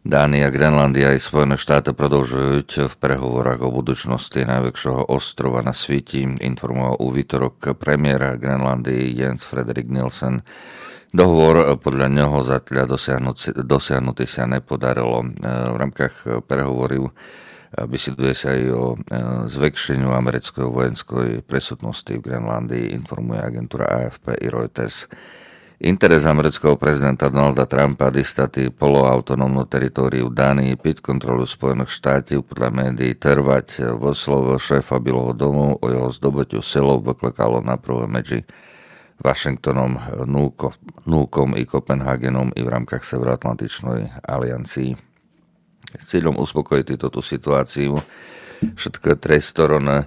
Dánia, Grenlandia aj Spojené štáty продовжують v prehovorách o budúcnosti najväčšieho ostrova na svete, informoval u výtorok premiéra Grenlandii Jens Frederik Nielsen. Dohovor podľa neho zatiaľ dosiahnutý sa nepodarilo. V rámkach prehovorov vysiduje sa aj o zväčšeniu americkej vojenskej presudnosti v Grenlandii, informuje agentúra AFP i Reuters. Interes amerického prezidenta Donalda Trumpa distati poloautonómnu teritóriu Dánii pod kontrolu Spojených štátov podľa médií trvať. Vo slovo šéfa Bieleho domu o jeho zdobytiu silou vyklekalo naprvé medzi Washingtonom, Núkom i Kopenhagenom i v rámkach Severoatlantičnej aliancii. S cieľom uspokojiť túto situáciu všetky tri strany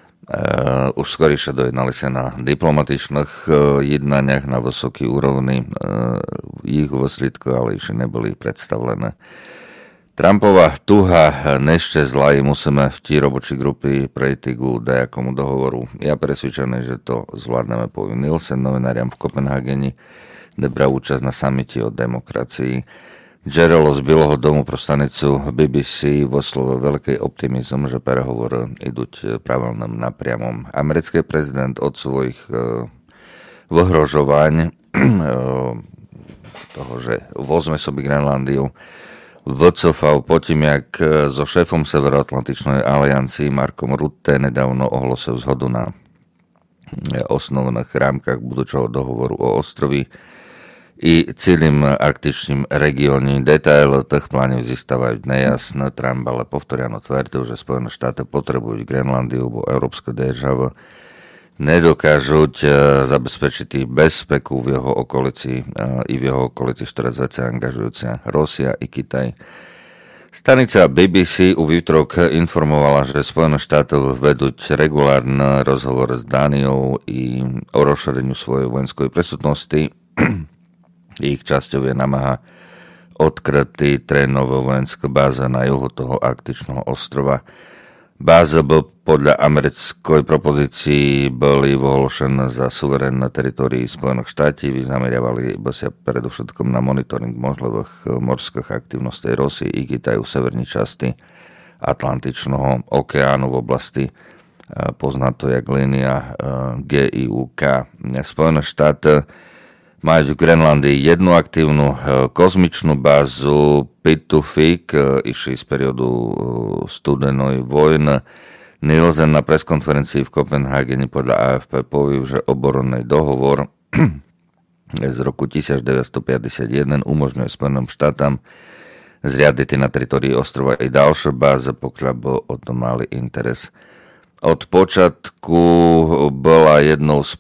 už skorejšie dojednali sa na diplomatičných jednaniach na vysokej úrovni. Ich výsledky ale ešte neboli predstavlené. Trumpova tuha nešťastla i musíme v tí robočí grupy prejти ku dajakomu dohovoru. Ja presvedčený, že to zvládneme, povie Nielsen novináriam v Kopenhageni, kde bral účasť na samite o demokracii. Gerolo z Bieleho domu pro stanicu BBC vyslovil veľký optimizm, že prehovory idú pravidelným napriamom. Americký prezident od svojich vyhrožovaní toho, že vezme sobie Grenlandiu, vycofal potom, jak so šéfom Severoatlantičnej aliancii Markom Rutte nedávno ohlásil zhodu na osnovných rámkach budúceho dohovoru o ostroví i celým arktičným regióne. Detaily tých plánov zostávajú nejasné. Trump ale povtoriano tvrdil, že Spojené štáty potrebujú Grenlandiu, bo európske državy nedokážu zabezpečiť bezpeku v jeho okolici i v jeho okolici, ktoré veci angažujúce Rusia i Kitaj. Stanica BBC u výtorok informovala, že Spojené štáty vedú regulárny rozhovor s Dániou i o rozšíreniu svojej vojenskej presudnosti. Ich časťou je namáha odkrytý trénové vojenské báze na juhu toho arktičného ostrova. Báze by podľa americkej propozícii boli vyhlášené za suverénne teritórii Spojených štátov. Zameriavali by sa predovšetkom na monitoring možných morských aktivností Rusie i Kitaju v severnej časti Atlantičného okeánu v oblasti poznato jak línia GIUK. Spojené štáty majú v Grenlandii jednu aktívnu kozmičnú bázu Pitufik, išli z periodu studenej vojny. Nielsen na preskonferencii v Kopenhageni podľa AFP povie, že oboronný dohovor z roku 1951 umožňuje Spojeným štátom zriadiť na teritorii ostrova i ďalšie báze, pokiaľ by o to mali interes. Od počiatku bol jednou z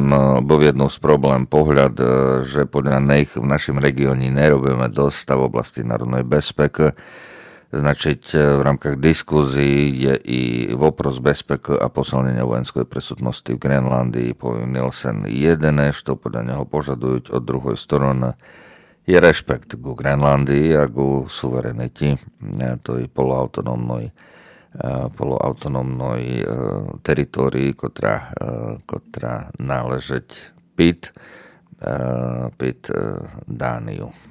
problém pohľad, že podľa nich v našom regióne nerobíme dosť v oblasti národnej bezpeky. Značiť v rámkach diskuzí je i vopros bezpeky a posilnenia vojenskej presudnosti v Grenlandii, povie Nielsen. Jediné, čo podľa neho požadujú od druhej strany, je rešpekt ku Grenlandii a ku suvereniti, to je poloautonómnej teritórii, ktorá náležeť pід Данію.